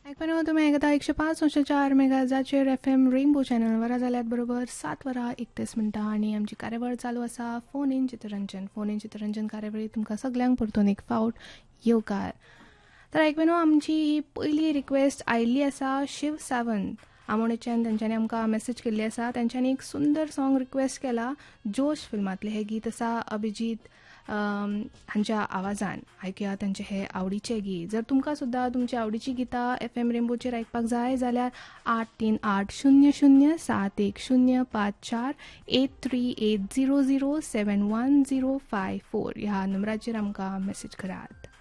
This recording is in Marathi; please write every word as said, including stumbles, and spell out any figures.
ऐकून तुम्ही ऐकता एकशे पाच अंश चार मेगाजाचेर एफ एम रेनबो चॅनल वरा जाल्यात बरोबर सात वरां एकतीस मिनटां आणि आमची कार्यावळ चालू आसा phone in Chitraranjan. Phone in Chitraranjan कार्यावळीत तुमकां सगल्यांक परतून एक फावट येवकार. तर ऐकून आमची ही पयली रिक्वेस्ट आयिल्ली आसा शिव सावंत आमोणेच्यान. तेंच्यांनी आमकां मेसेज केल्ली आसा. तेंच्यांनी एक सुंदर सॉंग रिक्वेस्ट केला जोश फिल्मांतलें. हें गीत आसा अभिजीत हांच्या आवाजान. आयकुया तांचे हे आवडीचे गीत. जर तुमकां सुद्दां तुमची आवडीची गितां एफ एम रेनबोचेर आयकपाक जाय जाल्यार आठ तीन आठ शुन्य शुन्य सात एक शुन्य पांच चार eight three eight zero zero सेवन वन झिरो फाय फोर ह्या नंबराचेर आमकां मेसेज करात.